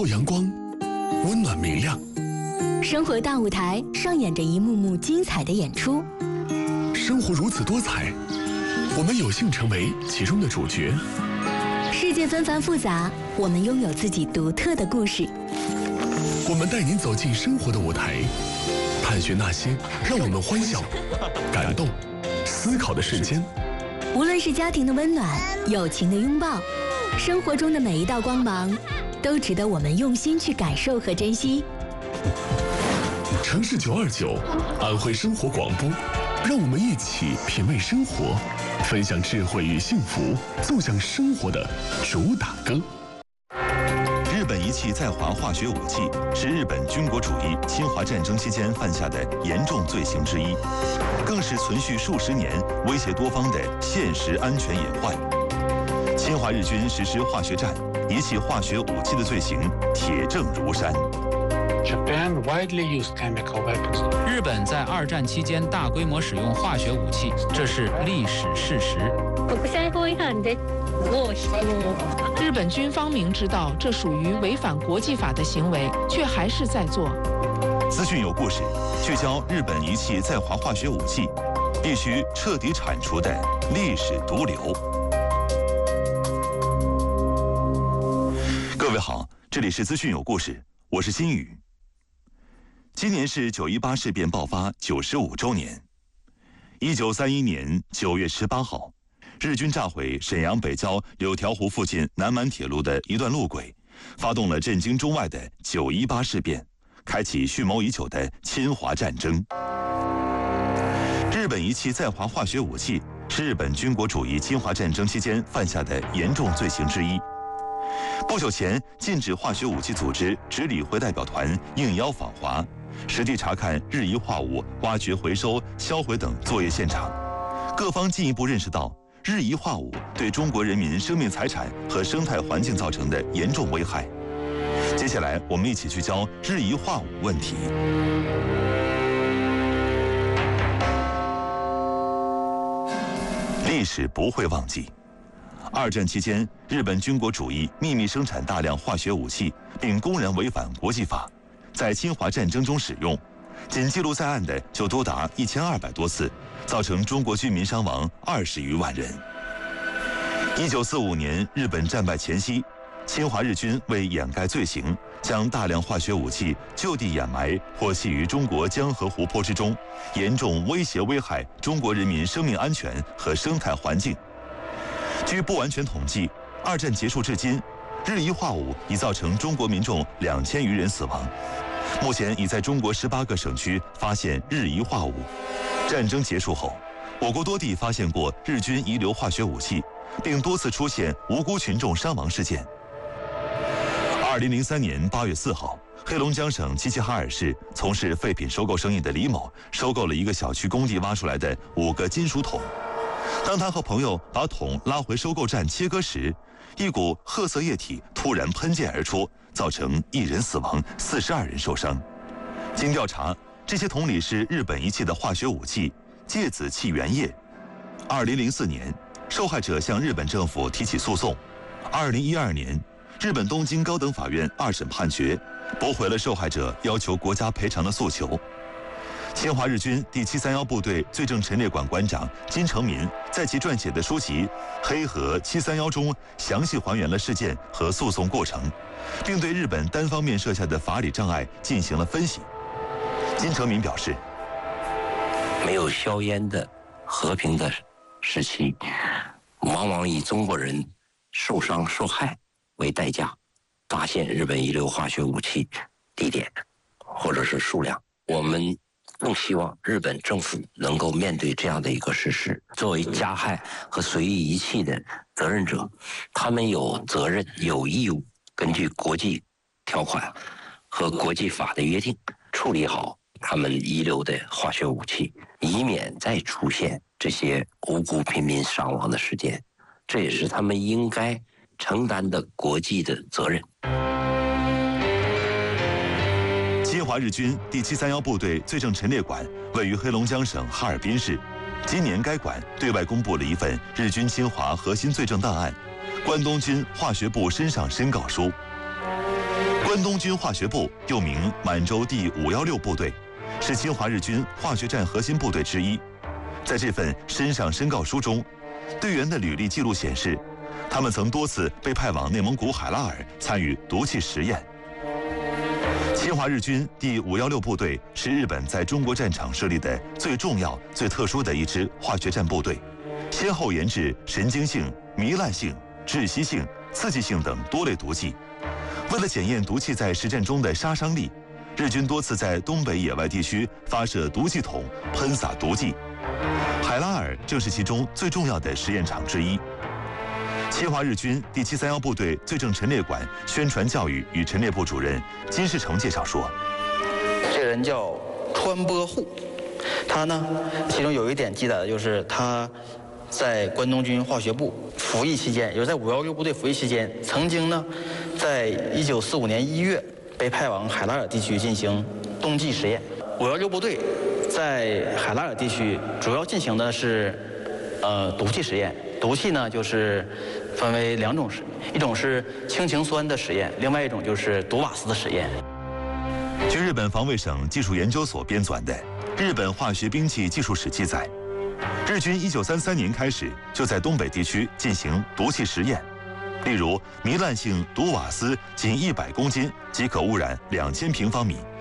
透阳光，温暖明亮。 生活大舞台上演着一幕幕精彩的演出。 生活如此多彩，我们有幸成为其中的主角。 世界纷繁复杂，我们拥有自己独特的故事。 我们带您走进生活的舞台，探寻那些让我们欢笑、感动、思考的瞬间。 无论是家庭的温暖、友情的拥抱，生活中的每一道光芒，都值得我们用心去感受和珍惜。 城市929，安徽生活广播，让我们一起品味生活，分享智慧与幸福，奏响生活的主打歌。 日本遗弃在华化学武器是日本军国主义侵华战争期间犯下的严重罪行之一，更是存续数十年、威胁多方的现实安全隐患。侵华日军实施化学战、遗弃化学武器的罪行铁证如山。 Japan widely used chemical weapons. 日本在2战期间大规模使用化学武器，这是历史事实。 日本军方明知道这属于违反国际法的行为，却还是在做。 资讯有故事，聚焦日本遗弃在华化学武器，必须彻底铲除的历史毒瘤。各位好，这里是资讯有故事，我是新宇。今年是9·18事变爆发95周年。1931年9月18号，日军炸毁沈阳北郊柳条湖附近南满铁路的一段路轨，发动了震惊中外的9·18事变，开启蓄谋已久的侵华战争。日本遗弃在华化学武器是日本军国主义侵华战争期间犯下的严重罪行之一。不久前，禁止化学武器组织执理会代表团应邀访华，实地查看日遗化物挖掘、回收、销毁等作业现场。各方进一步认识到日遗化物对中国人民生命财产和生态环境造成的严重危害。接下来，我们一起聚焦日遗化物问题。历史不会忘记。2战期间，日本军国主义秘密生产大量化学武器，并公然违反国际法，在侵华战争中使用，仅记录在案的就多达1200多次，造成中国军民伤亡20余万人。1945年，日本战败前夕，侵华日军为掩盖罪行，将大量化学武器就地掩埋或弃于中国江河湖泊之中，严重威胁危害中国人民生命安全和生态环境。据不完全统计，2战结束至今，日遗化物已造成中国民众2000余人死亡。目前已在中国18个省区发现日遗化物。战争结束后，我国多地发现过日军遗留化学武器，并多次出现无辜群众伤亡事件。2003年8月4号，黑龙江省齐齐哈尔市从事废品收购生意的李某收购了一个小区工地挖出来的5个金属桶。当他和朋友把桶拉回收购站切割时，一股褐色液体突然喷溅而出，造成1人死亡，42人受伤。经调查，这些桶里是日本遗弃的化学武器芥子气原液。2004年，受害者向日本政府提起诉讼。2012年，日本东京高等法院2审判决，驳回了受害者要求国家赔偿的诉求。侵华日军第731部队罪证陈列馆馆长金成民在其撰写的书籍《黑河731》中详细还原了事件和诉讼过程，并对日本单方面设下的法理障碍进行了分析。金成民表示， 没有硝烟的和平的时期，往往以中国人受伤受害为代价，发现日本遗留化学武器地点或者是数量。我们更希望日本政府能够面对这样的一个事实，作为加害和随意遗弃的责任者，他们有责任有义务根据国际条款和国际法的约定，处理好他们遗留的化学武器，以免再出现这些无辜平民伤亡的事件。这也是他们应该承担的国际的责任。 侵华日军第731部队罪证陈列馆位于黑龙江省哈尔滨市。今年该馆对外公布了一份日军侵华核心罪证档案——关东军化学部申上申告书。 关东军化学部又名满洲第516部队，是侵华日军化学战核心部队之一。在这份身上申告书中，队员的履历记录显示，他们曾多次被派往内蒙古海拉尔参与毒气实验。侵华日军第516部队是日本在中国战场设立的最重要、最特殊的一支化学战部队，先后研制神经性、糜烂性、窒息性、刺激性等多类毒剂。为了检验毒气在实战中的杀伤力，日军多次在东北野外地区发射毒气筒，喷洒毒剂。海拉尔正是其中最重要的实验场之一。侵华日军第731部队罪证陈列馆宣传教育与陈列部主任金世成介绍说：“ 这人叫川波户，他呢，其中有一点记载的就是他在关东军化学部服役期间，也就是在516部队服役期间，曾经呢，在1945年1月被派往海拉尔地区进行冬季实验。516部队在海拉尔地区主要进行的是毒气实验。毒气呢，就是分为2种一种是氢氰酸的实验，另外一种就是毒瓦斯的实验。” 据日本防卫省技术研究所编纂的《日本化学兵器技术史》记载，日军1933年开始就在东北地区进行毒气实验，例如糜烂性毒瓦斯仅100公斤即可污染2000平方米，